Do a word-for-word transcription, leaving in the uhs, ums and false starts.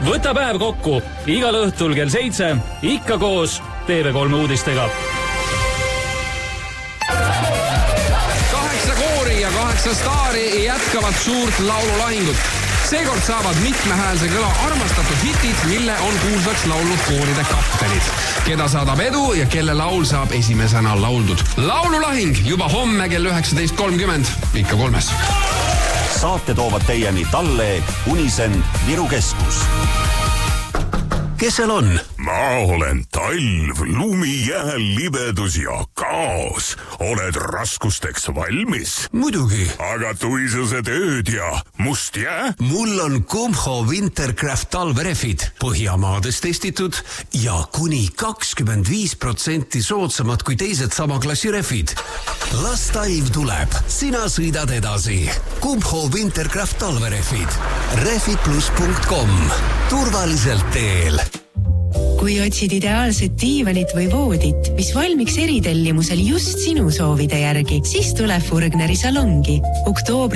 võta päev kokku igal õhtul kell seitse, ikka koos T V kolm uudistega. Kaheksa koori ja kaheksa staari jätkavad suurt laululahingut. Seekord saavad mitmehäälse kõla armastatud hitid, mille on kuulsaks laulnud kooride kaptenid. Keda saadab edu ja kelle laul saab esimesena lauldud. Laululahing juba homme kell üheksateist kolmkümmend, ikka kolmes. Saate toovad teieni Talle, Unisen, Viru Keskus. Kes seal on? Ma olen talv, lumi, jää, libedus ja kaos. Oled raskusteks valmis? Muidugi. Aga tuisused ööd ja must jää? Mul on Kumho Wintercraft talverefid. Põhjamaadest testitud ja kuni kakskümmend viis protsenti soodsamad kui teised sama klassi refid. Las talv tuleb. Sina sõidad edasi. Kumho Wintercraft talverefid. refidplus punkt com. Turvaliselt teel. Kui otsid ideaalset diivanit või voodit, mis valmiks eritellimusel just sinu soovide järgi, siis tule Furgneri salongi. Oktoobri